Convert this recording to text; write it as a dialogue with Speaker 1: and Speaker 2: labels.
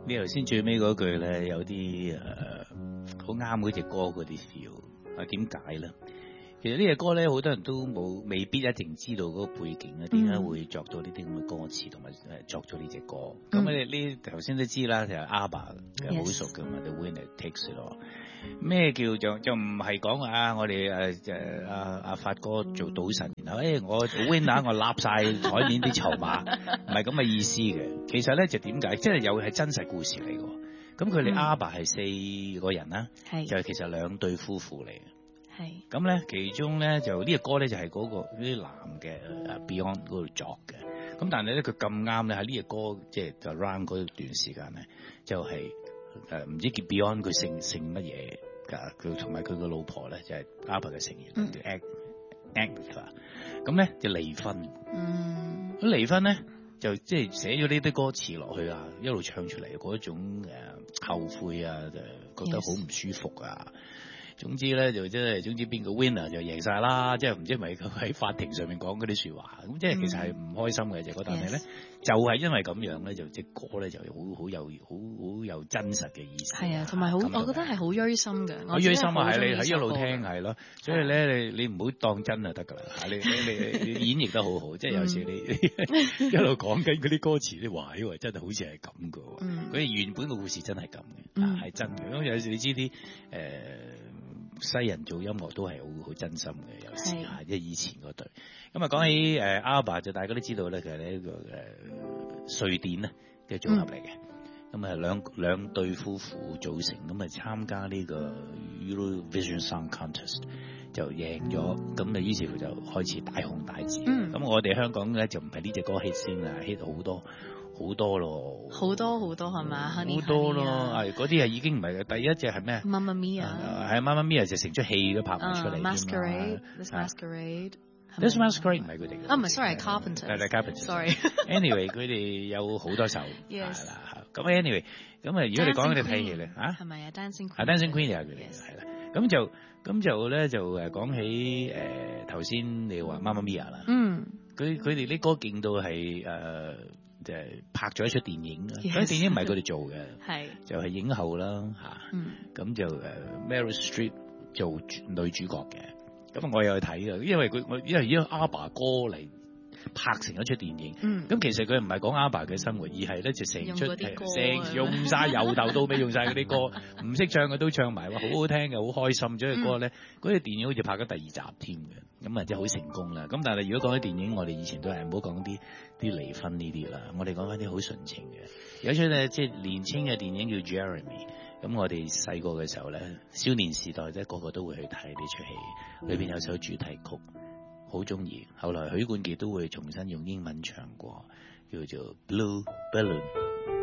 Speaker 1: 你頭先最尾嗰句咧，有啲好啱嗰隻歌嗰啲 feel 啊？點解咧？其實呢隻歌咧，好多人都未必一定知道嗰個背景啊，點解會作到呢啲咁嘅歌詞，同埋作咗呢隻歌。咁你頭先都知啦，就係 ABBA 好熟㗎嘛 ，The Winner Takes It All。咩叫就唔係講啊？我哋阿發哥做賭神，然後我 winner 我立晒台面啲籌碼，唔係咁嘅意思嘅。其實咧就點解？即係又係真實故事嚟嘅。咁佢哋 ABBA 係4個人啦，就係其實2對夫婦嚟嘅。係咁咧，其中咧就呢個歌咧就係嗰個啲男嘅 Beyond 嗰度作嘅。咁但係咧佢咁啱咧喺呢個歌即係就 round 嗰段時間咧，就係唔知叫 Beyond 佢姓乜嘢㗎？佢同埋佢個老婆咧就係 ABBA 嘅成員叫 Agnetha。咁咧就離婚。咁離婚咧就即係寫咗呢啲歌詞落去啊，一路唱出嚟嗰種後悔啊，覺得好唔舒服啊。總之咧就即係總之邊個 winner 就贏晒啦，即係唔知係咪佢喺法庭上面講嗰啲説話，咁即係其實係唔開心嘅隻歌，但係咧就係因為咁樣咧，就隻歌咧就好有真實嘅意思。係啊，同埋好，我覺得係好錐心嘅。好錐心啊，係你喺一路聽係咯，所以咧你唔好當真就得㗎啦，你演繹得好好，即係有時你一路講緊嗰啲歌詞，你話喎真係好似係咁㗎喎，佢哋原本個故事真係咁嘅，係真嘅。咁有時你知啲西人做音樂都係好真心嘅，有時嚇，即係以前嗰隊。咁啊講起ABBA 就大家都知道咧，佢係呢一個瑞典咧嘅組合嚟嘅。咁啊兩對夫婦組成，咁啊參加呢個 Eurovision Song Contest 就贏咗，咁啊於是乎就開始大紅大紫。咁我哋香港咧就唔係呢隻歌 hit 先啦 ，hit 好多咯，好多係嘛？好多咯，係嗰啲係已經唔係嘅。第一隻係咩
Speaker 2: Mamma Mia
Speaker 1: 係 Mamma Mia 就成出戲都拍唔出嚟。
Speaker 2: Masquerade，This
Speaker 1: Masquerade 唔係佢哋嘅。
Speaker 2: 唔係 ，sorry，Carpenter。
Speaker 1: 係 Carpenter。
Speaker 2: sorry。
Speaker 1: Anyway， 佢哋有好多首。
Speaker 2: Yes。
Speaker 1: 係啦，咁 anyway， 咁啊，如果你講你睇戲咧，
Speaker 2: 係咪啊 ？Dancing
Speaker 1: Queen 係佢哋，係啦。咁就咧就講起頭先你話 Mamma Mia 啦。佢哋啲歌勁到係就係拍咗一出電影，嗰啲電影唔係佢哋做嘅，就係影后啦嚇。咁就Meryl Streep 做女主角嘅。咁我又去睇嘅，因為以 ABBA 歌嚟拍成一出電影。咁其實佢唔係講 ABBA 嘅生活，而係咧就成出用晒由頭到尾用晒嗰啲歌，唔識唱嘅都唱埋，話好好聽嘅，好開心。咗嘅歌咧，嗰隻電影好似拍咗第2集添嘅，咁啊即係好成功啦。咁但係如果講起電影，我哋以前都係唔好講啲離婚呢啲啦，我哋講翻啲好純情嘅。有一出咧即係年輕嘅電影叫 Jeremy。咁我哋細個嘅時候咧，少年時代咧個個都會去睇呢出戲，裏邊有首主題曲，好中意。後來許冠傑都會重新用英文唱過，叫做 Blue Balloon。